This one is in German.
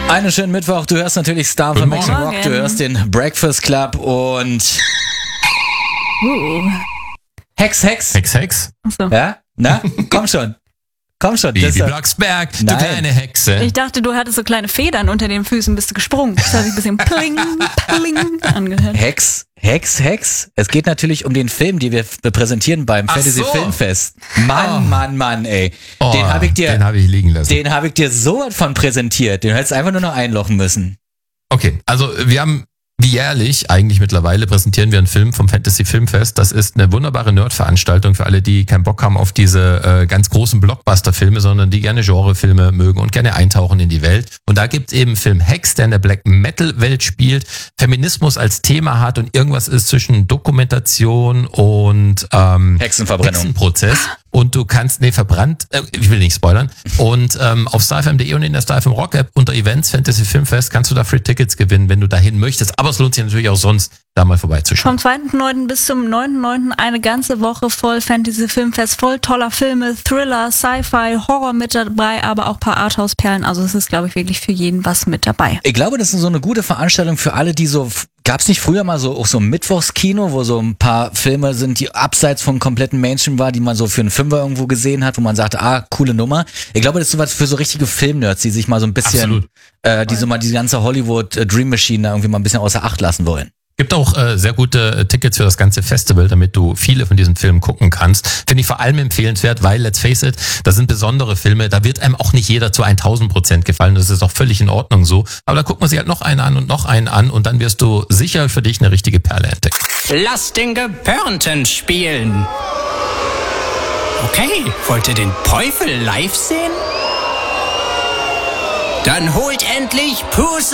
Einen schönen Mittwoch, du hörst natürlich Star von Mix Rock, du hörst den Breakfast Club und Hex. Achso. Ja? Na, komm schon. Baby Blocksberg, du kleine Hexe. Ich dachte, du hattest so kleine Federn unter den Füßen, bist du gesprungen. Das hat sich ein bisschen pling angehört. Hex. Es geht natürlich um den Film, den wir präsentieren beim Fantasy Filmfest. Mann, ey. Den habe ich liegen lassen. Den habe ich dir so was von präsentiert. Den hättest du einfach nur noch einlochen müssen. Okay, also wir haben, wie jährlich eigentlich mittlerweile, präsentieren wir einen Film vom Fantasy Filmfest. Das ist eine wunderbare Nerd-Veranstaltung für alle, die keinen Bock haben auf diese ganz großen Blockbuster-Filme, sondern die gerne Genrefilme mögen und gerne eintauchen in die Welt. Und da gibt's eben Film Hex, der in der Black-Metal-Welt spielt, Feminismus als Thema hat und irgendwas ist zwischen Dokumentation und Hexenprozess. Und du kannst, verbrannt, ich will nicht spoilern. Und auf StarFM.de und in der StarFM Rock App unter Events Fantasy Filmfest kannst du da Free Tickets gewinnen, wenn du dahin möchtest. Aber es lohnt sich natürlich auch sonst, da mal vorbeizuschauen. Vom 2.9. bis zum 9.9. eine ganze Woche voll Fantasy Filmfest, voll toller Filme, Thriller, Sci-Fi, Horror mit dabei, aber auch ein paar Arthouse-Perlen. Also es ist, glaube ich, wirklich für jeden was mit dabei. Ich glaube, das ist so eine gute Veranstaltung für alle, die so... Gab's nicht früher mal so auch so ein Mittwochskino, wo so ein paar Filme sind, die abseits vom kompletten Mainstream war, die man so für einen Fünfer irgendwo gesehen hat, wo man sagte, coole Nummer. Ich glaube, das ist sowas für so richtige Filmnerds, die sich mal so ein bisschen, die so mal diese ganze Hollywood Dream Machine da irgendwie mal ein bisschen außer Acht lassen wollen. Gibt auch sehr gute Tickets für das ganze Festival, damit du viele von diesen Filmen gucken kannst. Finde ich vor allem empfehlenswert, weil, let's face it, das sind besondere Filme, da wird einem auch nicht jeder zu 1000% gefallen, das ist auch völlig in Ordnung so. Aber da guckt man sich halt noch einen an und noch einen an und dann wirst du sicher für dich eine richtige Perle entdecken. Lass den Gepörnten spielen. Okay, wollt ihr den Teufel live sehen? Dann holt endlich Puss